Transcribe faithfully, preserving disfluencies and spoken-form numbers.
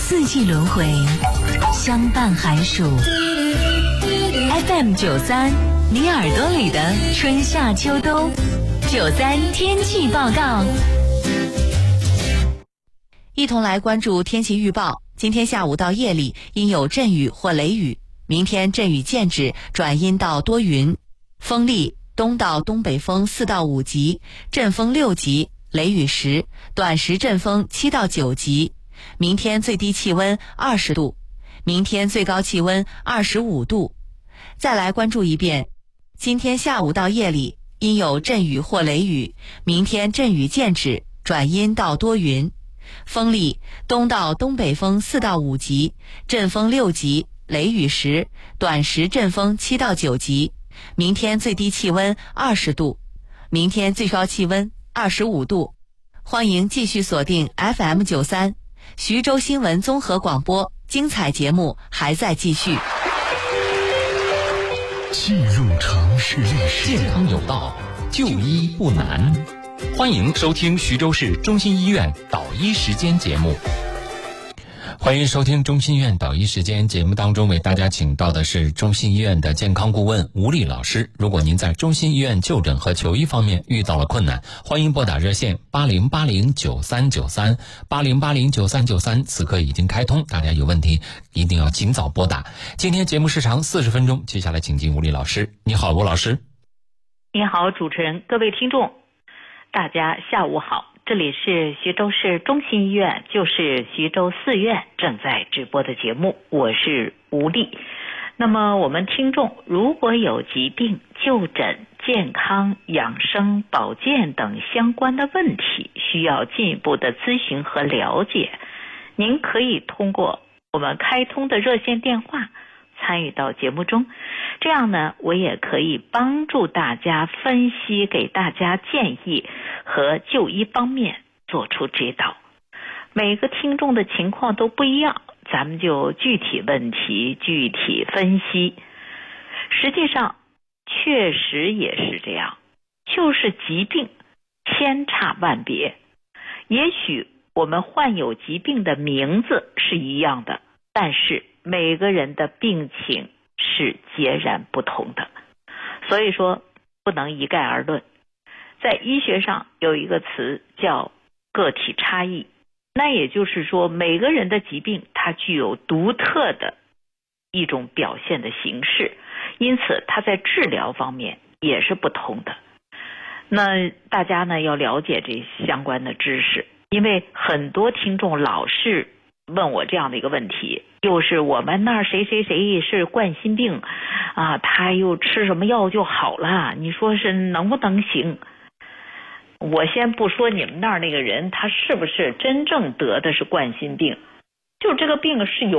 四季轮回，相伴寒暑。F M 九三，你耳朵里的春夏秋冬。九三天气报告，一同来关注天气预报。今天下午到夜里阴有阵雨或雷雨，明天阵雨渐止，转阴到多云，风力东到东北风四到五级，阵风六级，雷雨时，短时阵风七到九级。明天最低气温二十度，明天最高气温二十五度。再来关注一遍，今天下午到夜里阴有阵雨或雷雨，明天阵雨渐止，转阴到多云，风力东到东北风四到五级，阵风六级，雷雨时，短时阵风七到九级。明天最低气温二十度，明天最高气温二十五度。欢迎继续锁定 F M 九三，徐州新闻综合广播，精彩节目还在继续。 记录城市历史， 健康有道，就医不难。欢迎收听徐州市中心医院导医时间节目。欢迎收听中心医院导医时间节目，当中为大家请到的是中心医院的健康顾问吴丽老师。如果您在中心医院就诊和求医方面遇到了困难，欢迎拨打热线八零八零九三九三 八零八零九三九三，此刻已经开通，大家有问题一定要尽早拨打。今天节目时长四十分钟，接下来请进吴丽老师。你好，吴老师。 你好，主持人，各位听众，大家下午好。这里是徐州市中心医院，就是徐州四院正在直播的节目，我是吴丽。那么我们听众如果有疾病、就诊、健康、养生、保健等相关的问题，需要进一步的咨询和了解，您可以通过我们开通的热线电话参与到节目中，这样呢，我也可以帮助大家分析，给大家建议和就医方面做出指导。每个听众的情况都不一样，咱们就具体问题具体分析。实际上确实也是这样，就是疾病千差万别，也许我们患有疾病的名字是一样的，但是每个人的病情是截然不同的，所以说不能一概而论。在医学上有一个词叫个体差异，那也就是说每个人的疾病它具有独特的一种表现的形式，因此它在治疗方面也是不同的。那大家呢要了解这相关的知识，因为很多听众老是问我这样的一个问题，又是我们那儿谁谁谁是冠心病啊，他又吃什么药就好了，你说是能不能行？我先不说你们那儿那个人他是不是真正得的是冠心病，就这个病是有